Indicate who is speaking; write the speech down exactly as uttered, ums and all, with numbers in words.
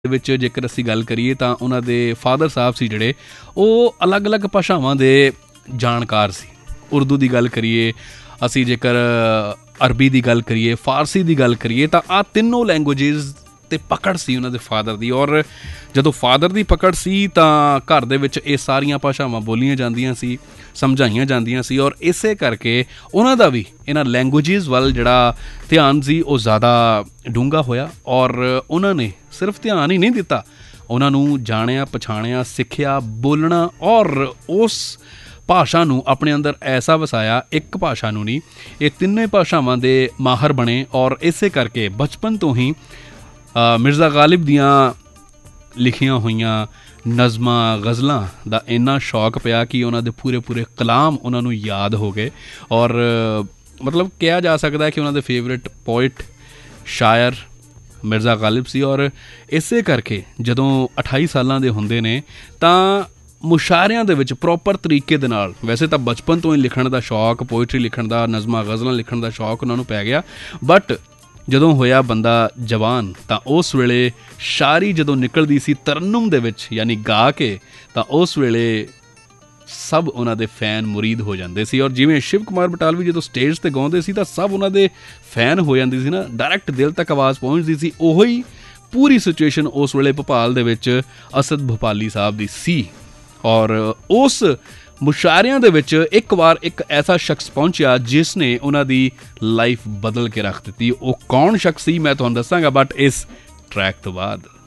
Speaker 1: ਵਿੱਚ ਜੇਕਰ ਅਸੀਂ ਗੱਲ ਕਰੀਏ ਤਾਂ ਉਹਨਾਂ ਦੇ ਫਾਦਰ ਸਾਹਿਬ ਸੀ ਜਿਹੜੇ ਉਹ ਅਲੱਗ-ਅਲੱਗ ਭਾਸ਼ਾਵਾਂ ਦੇ ਜਾਣਕਾਰ ਸੀ। ਉਰਦੂ ਦੀ ਗੱਲ ਕਰੀਏ ਅਸੀਂ, ਜੇਕਰ ਅਰਬੀ ਦੀ ਗੱਲ ਕਰੀਏ, ਫਾਰਸੀ ਦੀ ਗੱਲ ਕਰੀਏ ਤਾਂ ਆਹ ਤਿੰਨੋਂ ਲੈਂਗੁਏਜਿਸ 'ਤੇ ਪਕੜ ਸੀ ਉਹਨਾਂ ਦੇ ਫਾਦਰ ਦੀ। ਔਰ ਜਦੋਂ ਫਾਦਰ ਦੀ ਪਕੜ ਸੀ ਤਾਂ ਘਰ ਦੇ ਵਿੱਚ ਇਹ ਸਾਰੀਆਂ ਭਾਸ਼ਾਵਾਂ ਬੋਲੀਆਂ ਜਾਂਦੀਆਂ ਸੀ, ਸਮਝਾਈਆਂ ਜਾਂਦੀਆਂ ਸੀ। ਔਰ ਇਸੇ ਕਰਕੇ ਉਹਨਾਂ ਦਾ ਵੀ ਇਹਨਾਂ ਲੈਂਗੁਏਜਿਸ ਵੱਲ ਜਿਹੜਾ ਧਿਆਨ ਸੀ ਉਹ ਜ਼ਿਆਦਾ ਡੂੰਘਾ ਹੋਇਆ। ਔਰ ਉਹਨਾਂ ਨੇ ਸਿਰਫ ਧਿਆਨ ਹੀ ਨਹੀਂ ਦਿੱਤਾ, ਉਹਨਾਂ ਨੂੰ ਜਾਣਿਆ, ਪਛਾਣਿਆ, ਸਿੱਖਿਆ, ਬੋਲਣਾ ਔਰ ਉਸ ਭਾਸ਼ਾ ਨੂੰ ਆਪਣੇ ਅੰਦਰ ਐਸਾ ਵਸਾਇਆ, ਇੱਕ ਭਾਸ਼ਾ ਨੂੰ ਨਹੀਂ, ਇਹ ਤਿੰਨੇ ਭਾਸ਼ਾਵਾਂ ਦੇ ਮਾਹਰ ਬਣੇ। ਔਰ ਇਸੇ ਕਰਕੇ ਬਚਪਨ ਤੋਂ ਹੀ ਮਿਰਜ਼ਾ ਗਾਲਿਬ ਦੀਆਂ ਲਿਖੀਆਂ ਹੋਈਆਂ ਨਜ਼ਮਾਂ, ਗਜ਼ਲਾਂ ਦਾ ਇੰਨਾ ਸ਼ੌਕ ਪਿਆ ਕਿ ਉਹਨਾਂ ਦੇ ਪੂਰੇ ਪੂਰੇ ਕਲਾਮ ਉਹਨਾਂ ਨੂੰ ਯਾਦ ਹੋ ਗਏ। ਔਰ ਮਤਲਬ ਕਿਹਾ ਜਾ ਸਕਦਾ ਹੈ ਕਿ ਉਹਨਾਂ ਦੇ ਫੇਵਰੇਟ ਪੋਇਟ, ਸ਼ਾਇਰ ਮਿਰਜ਼ਾ ਗਾਲਿਬ ਸੀ। ਔਰ ਇਸੇ ਕਰਕੇ ਜਦੋਂ ਅਠਾਈ ਸਾਲਾਂ ਦੇ ਹੁੰਦੇ ਨੇ ਤਾਂ ਮੁਸ਼ਾਇਰਿਆਂ ਦੇ ਵਿੱਚ ਪ੍ਰੋਪਰ ਤਰੀਕੇ ਦੇ ਨਾਲ, ਵੈਸੇ ਤਾਂ ਬਚਪਨ ਤੋਂ ਹੀ ਲਿਖਣ ਦਾ ਸ਼ੌਕ, ਪੋਇਟਰੀ ਲਿਖਣ ਦਾ, ਨਜ਼ਮਾਂ ਗਜ਼ਲਾਂ ਲਿਖਣ ਦਾ ਸ਼ੌਕ ਉਹਨਾਂ ਨੂੰ ਪੈ ਗਿਆ। ਬਟ ਜਦੋਂ ਹੋਇਆ ਬੰਦਾ ਜਵਾਨ ਤਾਂ ਉਸ ਵੇਲੇ ਸ਼ਾਇਰੀ ਜਦੋਂ ਨਿਕਲਦੀ ਸੀ ਤਰਨੁਮ ਦੇ ਵਿੱਚ, ਯਾਨੀ ਗਾ ਕੇ, ਤਾਂ ਉਸ ਵੇਲੇ ਸਭ ਉਹਨਾਂ ਦੇ ਫੈਨ ਮੁਰੀਦ ਹੋ ਜਾਂਦੇ ਸੀ। ਔਰ ਜਿਵੇਂ ਸ਼ਿਵ ਕੁਮਾਰ ਬਟਾਲਵੀ ਜਦੋਂ ਸਟੇਜ 'ਤੇ ਗਾਉਂਦੇ ਸੀ ਤਾਂ ਸਭ ਉਹਨਾਂ ਦੇ ਫੈਨ ਹੋ ਜਾਂਦੀ ਸੀ ਨਾ, ਡਾਇਰੈਕਟ ਦਿਲ ਤੱਕ ਆਵਾਜ਼ ਪਹੁੰਚਦੀ ਸੀ। ਉਹੋ ਹੀ ਪੂਰੀ ਸਿਚੁਏਸ਼ਨ ਉਸ ਵੇਲੇ ਭੋਪਾਲ ਦੇ ਵਿੱਚ ਅਸਦ ਭੋਪਾਲੀ ਸਾਹਿਬ ਦੀ ਸੀ। ਔਰ ਉਸ ਮੁਸ਼ਾਇਰਿਆਂ ਦੇ ਵਿੱਚ ਇੱਕ ਵਾਰ ਇੱਕ ਐਸਾ ਸ਼ਖਸ ਪਹੁੰਚਿਆ ਜਿਸ ਨੇ ਉਹਨਾਂ ਦੀ ਲਾਈਫ ਬਦਲ ਕੇ ਰੱਖ ਦਿੱਤੀ। ਉਹ ਕੌਣ ਸ਼ਖਸ ਸੀ ਮੈਂ ਤੁਹਾਨੂੰ ਦੱਸਾਂਗਾ, ਬਟ ਇਸ ਟਰੈਕ ਤੋਂ ਬਾਅਦ।